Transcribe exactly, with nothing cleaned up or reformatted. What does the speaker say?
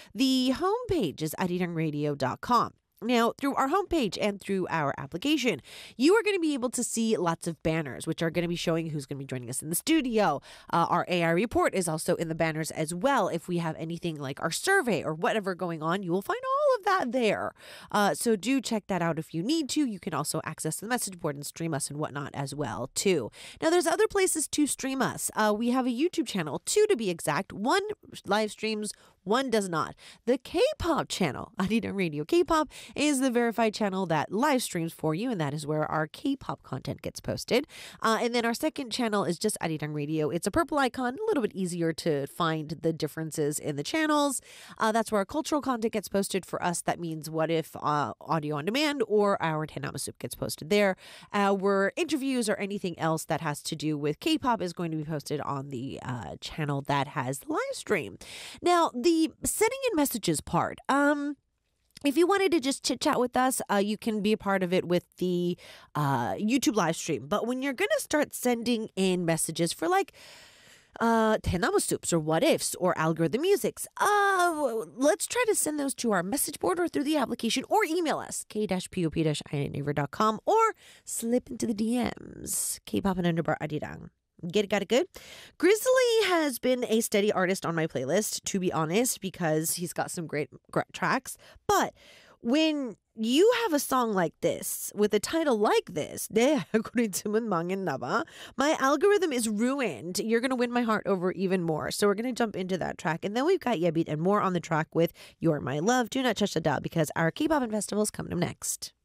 The homepage is arirang radio dot com. Now, through our homepage and through our application, you are going to be able to see lots of banners, which are going to be showing who's going to be joining us in the studio. Uh, our A I report is also in the banners as well. If we have anything like our survey or whatever going on, you will find all of that there. Uh, so do check that out if you need to. You can also access the message board and stream us and whatnot as well, too. Now, there's other places to stream us. Uh, we have a YouTube channel, two to be exact. One live streams, one does not. The K-pop channel, Arirang Radio K-pop, is the verified channel that live streams for you, and that is where our K-pop content gets posted. Uh, and then our second channel is just Arirang Radio. It's a purple icon, a little bit easier to find the differences in the channels. Uh, that's where our cultural content gets posted for us. That means What If uh, Audio on Demand or our Tenamasup gets posted there. Our interviews or anything else that has to do with K-pop is going to be posted on the uh, channel that has the live stream. Now, the The sending in messages part. Um, if you wanted to just chit chat with us, uh, you can be a part of it with the uh, YouTube live stream. But when you're going to start sending in messages for like uh, Tenamasups or What Ifs or Algorithm Musics, uh, let's try to send those to our message board or through the application or email us, k pop inaver dot com, or slip into the D Ms, K-pop and underbar Arirang. Get it, got it good? Grizzly has been a steady artist on my playlist, to be honest, because he's got some great, great tracks. But when you have a song like this, with a title like this, 내 알고리즘은 망했나 봐, my algorithm is ruined. You're going to win my heart over even more. So we're going to jump into that track. And then we've got Yebeat and more on the track with You're My Love. Do not touch the dial because our K-pop and festival is coming up next.